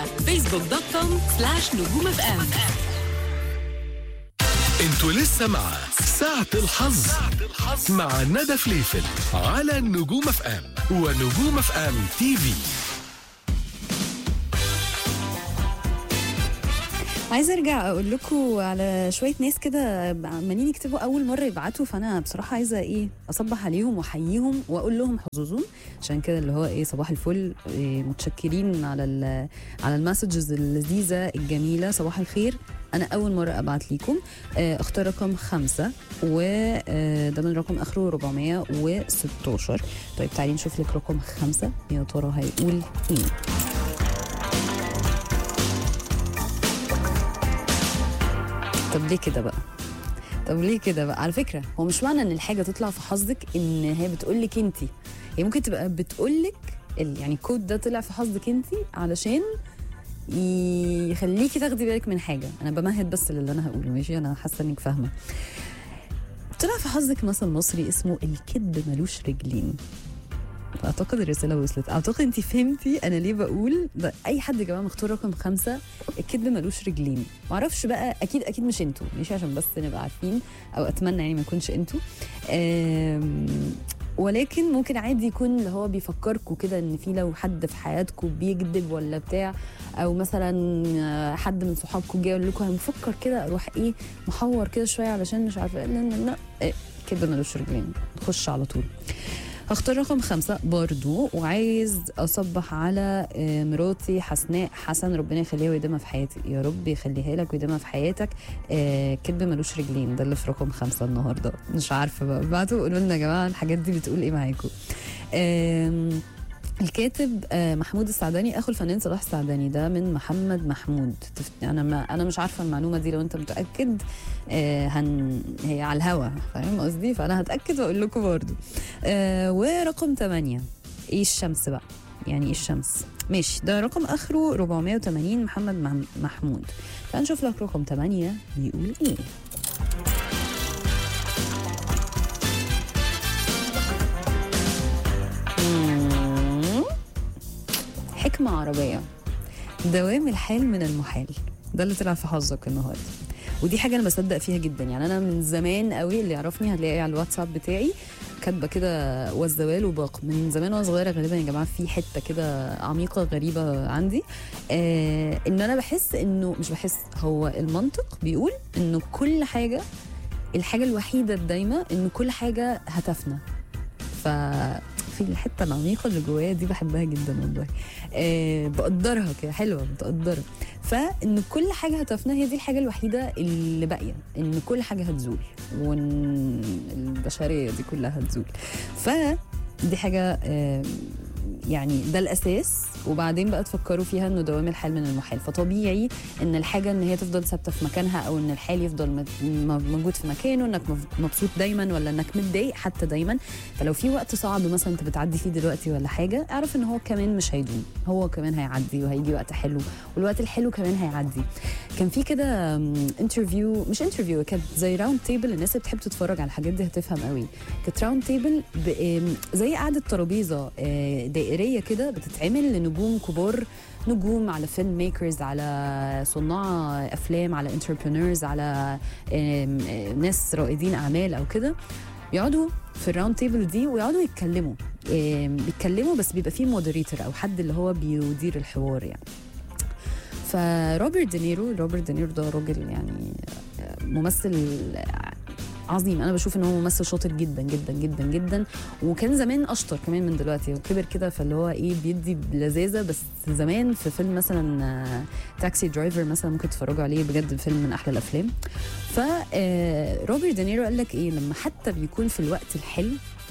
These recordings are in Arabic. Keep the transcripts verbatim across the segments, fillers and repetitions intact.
فيسبوك دوت كوم سلاش نجوم اف ام. انتوا لسه مع ساعة الحظ مع ندى فليفل على نجوم اف ام ونجوم اف ام تي في. عايزه ارجع اقول لكم على شويه ناس كده عمالين يكتبوا اول مره يبعتوا، فانا بصراحه عايزه ايه اصبح عليهم واحييهم واقول لهم حظوظهم، عشان كده اللي هو ايه صباح الفل، إيه متشكرين على على المسجز اللذيذه الجميله. صباح الخير، انا اول مره ابعت لكم. اختار رقم خمسة وده من رقم اخره أربعمية وستاشر. طيب تعالي نشوف لك رقم خمسة يا ترى هيقول ايه. طب ليه كده بقى؟ طب ليه كده بقى؟ على فكرة هو مش معنى ان الحاجة تطلع في حظك ان هي بتقولك انتي، هي ممكن تبقى بتقولك يعني الكود ده طلع في حظك انتي علشان يخليكي تاخدي بالك من حاجة. انا بمهد بس اللي انا هقوله، ماشي؟ انا حاسة انك فاهمة. طلع في حظك مثل مصري اسمه الكذب ملوش رجلين. اعتقد الرساله وصلت، اعتقد انت فهمتي انا ليه بقول ده. اي حد يا جماعه مختار رقم خمسة الكذب ملوش رجلين، معرفش بقى، اكيد اكيد مش انتوا، ماشي؟ عشان بس نبقى عارفين، او اتمنى يعني ما يكونش انتوا، ولكن ممكن عادي يكون اللي هو بيفكركوا كده ان في لو حد في حياتكم بيكذب ولا بتاع، او مثلا حد من صحابكم جه يقول لكم هنفكر كده اروح ايه محور كده شويه علشان مش عارفه لا لا لا إيه كذب ملوش رجلين، نخش على طول. هختار رقم خمسة برضو، وعايز أصبح على مراتي حسناء حسن، ربنا يخليها ويديمها في حياتي، يا رب يخليها لك ويديمها في حياتك. كذب ملوش رجلين، ده اللي في رقم خمسة النهاردة. مش عارفة بقى، بعتوا قولوا لنا يا جماعة الحاجات دي بتقول إيه معاكم. الكاتب محمود السعداني اخو الفنان صلاح السعداني، ده من محمد محمود. انا ما انا مش عارفه المعلومه دي، لو انت متاكد آه هن هي على الهوا، فاهم قصدي؟ فانا هتاكد واقول لكم برضو. آه ورقم ثمانية ايه الشمس بقى، يعني ايه الشمس؟ ماشي، ده رقم اخره أربعمية وثمانين محمد محمود. فنشوف لك رقم ثمانية بيقول ايه. حكمة عربية، دوام الحال من المحال، ده اللي طلع في حظك النهارده. ودي حاجة أنا بصدق فيها جدا، يعني أنا من زمان قوي، اللي يعرفني هتلاقي على الواتساب بتاعي كاتبة كده والزوال وباق، من زمان وأنا صغيرة غالبا يا جماعة، في حتة كده عميقة غريبة عندي، آه إن أنا بحس إنه مش بحس، هو المنطق بيقول إنه كل حاجة، الحاجة الوحيدة الدايمة إنه كل حاجة هتفنى. ف في الحته العميقه اللي جوايا دي بحبها جدا والله، أه بقدرها كده، حلوه بتقدرها. فان كل حاجه هتفنى، هي دي الحاجه الوحيده اللي باقيه، ان كل حاجه هتزول وان البشريه دي كلها هتزول. فدي حاجه أه يعني ده الاساس، وبعدين بقى تفكروا فيها انه دوام الحال من المحال. فطبيعي ان الحاجه ان هي تفضل ثابته في مكانها، او ان الحال يفضل موجود في مكانه، انك مبسوط دايما ولا انك متضايق حتى دايما. فلو في وقت صعب مثلا انت بتعدي فيه دلوقتي ولا حاجه، اعرف ان هو كمان مش هيدوم، هو كمان هيعدي وهيجي وقت حلو، والوقت الحلو كمان هيعدي. كان في كده انترفيو، مش انترفيو، كانت زي راوند تيبل، الناس اللي بتحب تتفرج على الحاجات دي هتفهم قوي. كانت راوند تيبل زي قعده ترابيزه دائريه كده، بتتعمل لنجوم كبار، نجوم على فيلم ميكرز، على صناع افلام، على انتربرينورز، على ناس رائدين اعمال او كده، يقعدوا في الراوند تيبل دي ويقعدوا يتكلموا بيتكلموا بس بيبقى فيه مودريتور او حد اللي هو بيدير الحوار يعني. فروبرت دينيرو روبرت دينيرو ده راجل يعني ممثل عظيم، انا بشوف ان هو ممثل شاطر جدا جدا جدا جدا، وكان زمان اشطر كمان من دلوقتي، وكبر كده فاللي هو ايه بيدي بلذاذه. بس زمان في فيلم مثلا تاكسي درايفر مثلا، ممكن تتفرجوا عليه، بجد فيلم من احلى الافلام. ف روبرت دينيرو قال لك ايه، لما حتى بيكون في الوقت الحلو،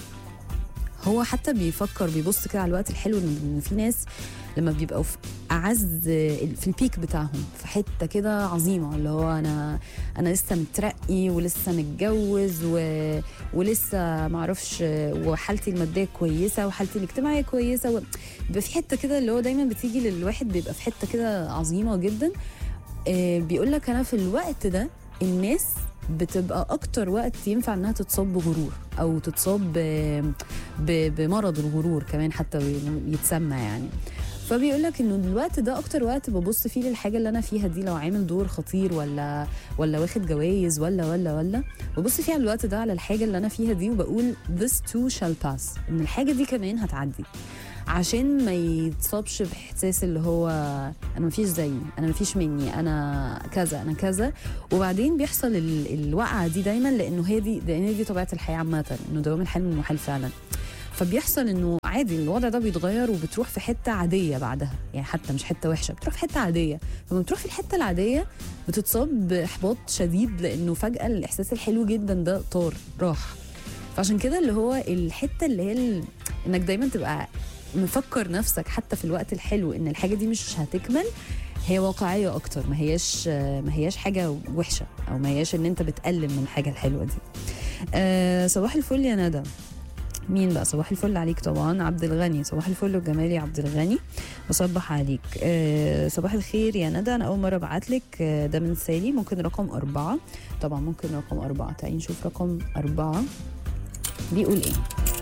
هو حتى بيفكر بيبص كده على الوقت الحلو، ان في ناس لما بيبقوا في اعز في البيك بتاعهم، في حته كده عظيمه، اللي هو انا انا لسه مترقي ولسه متجوز و... ولسه ما اعرفش، وحالتي الماديه كويسه وحالتي الاجتماعيه كويسه و... بيبقى في حته كده اللي هو دايما بتيجي للواحد، بيبقى في حته كده عظيمه جدا. آه بيقول لك انا في الوقت ده الناس بتبقى اكتر وقت ينفع انها تتصاب بغرور، او تتصاب ب... ب... بمرض الغرور كمان حتى يتسمى يعني. فبيقول لك انه الوقت ده اكتر وقت ببص فيه للحاجه اللي انا فيها دي، لو عامل دور خطير ولا ولا واخد جوائز ولا ولا ولا ببص فيها الوقت ده على الحاجه اللي انا فيها دي وبقول this too shall pass، ان الحاجه دي كمان هتعدي، عشان ما يتصابش باحساس اللي هو انا مفيش زيي، انا مفيش مني، انا كذا انا كذا. وبعدين بيحصل ال... الوقعه دي دايما، لانه هي دي لان دي طبيعه الحياه عامه، انه دوام الحال من المحال فعلا. فبيحصل انه عادي الوضع ده بيتغير وبتروح في حته عاديه بعدها، يعني حتى مش حته وحشه، بتروح في حته عاديه. فلما بتروح في الحته العاديه بتتصاب باحباط شديد، لانه فجاه الاحساس الحلو جدا ده طار راح. فعشان كده اللي هو الحته اللي هي ال... انك دايما تبقى مفكر نفسك حتى في الوقت الحلو ان الحاجه دي مش هتكمل، هي واقعيه اكتر، ما هياش ما هياش حاجه وحشه، او ما هياش ان انت بتقلل من الحاجه الحلوه دي. أه صباح الفل يا ندى. مين بقى؟ صباح الفل عليك طبعا عبد الغني. صباح الفل وجمالي عبد الغني، بصبح عليك. أه صباح الخير يا ندى، انا اول مره ابعت لك. أه ده من سالي. ممكن رقم أربعة؟ طبعا ممكن رقم أربعة. تعالي نشوف رقم أربعة بيقول ايه.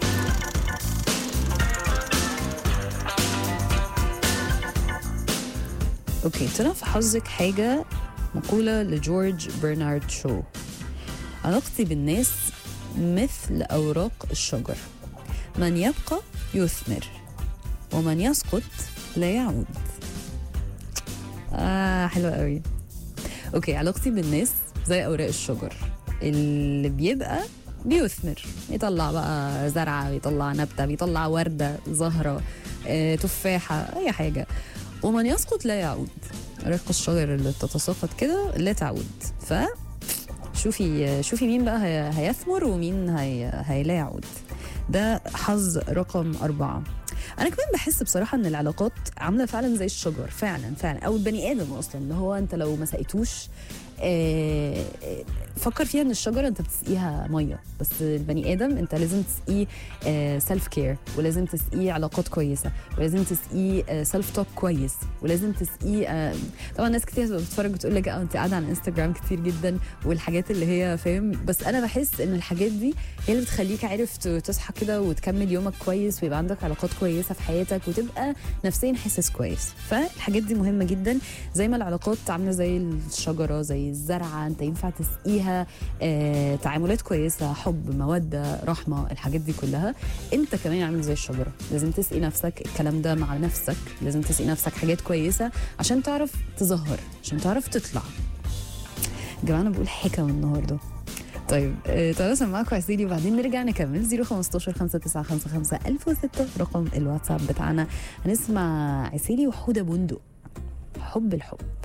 اوكي، طلع في حظك حاجه، مقوله لجورج برنارد شو: علاقتي بالناس مثل اوراق الشجر، من يبقى يثمر ومن يسقط لا يعود. اه حلوه قوي. اوكي، علاقتي بالناس زي اوراق الشجر، اللي بيبقى بيثمر، يطلع بقى زرعه، بيطلع نبته، بيطلع ورده، زهره، آه، تفاحه، اي حاجه. ومن يسقط لا يعود، ريق الشجر اللي تتساقط كده لا تعود. ف شوفي شوفي مين بقى هي هيثمر ومين هي هي لا يعود. ده حظ رقم أربعة. أنا كمان بحس بصراحة إن العلاقات عاملة فعلا زي الشجر، فعلا فعلا، أو البني آدم أصلا، اللي هو أنت لو ما سقيتوش، آه، فكر فيها ان الشجره انت بتسقيها ميه، بس البني ادم انت لازم تسقيه سيلف كير، ولازم تسقيه علاقات كويسه، ولازم تسقيه سيلف توك كويس، ولازم تسقيه آه، طبعا ناس كتير بتتفرج بتقول لك اه انت قاعده على انستغرام كتير جدا والحاجات اللي هي فاهم، بس انا بحس ان الحاجات دي هي اللي بتخليك عارف تصحى كده وتكمل يومك كويس، ويبقى عندك علاقات كويسه في حياتك، وتبقى نفسيا حاسس كويس. فالحاجات دي مهمه جدا، زي ما العلاقات عامله زي الشجره، زي الزرعه، انت ينفع تسقيها آه، تعاملات كويسه، حب، موده، رحمه، الحاجات دي كلها. انت كمان عامل زي الشجره، لازم تسقي نفسك الكلام ده مع نفسك، لازم تسقي نفسك حاجات كويسه عشان تعرف تظهر، عشان تعرف تطلع. يا جماعه انا بقول حكم النهارده. طيب آه، تواصل معاكم عسيلي وبعدين نرجع نكمل. صفر خمستاشر خمسة تسعة خمسة خمسة ألف وستة رقم الواتساب بتاعنا. هنسمع عسيلي وحوده بندق، حب الحب.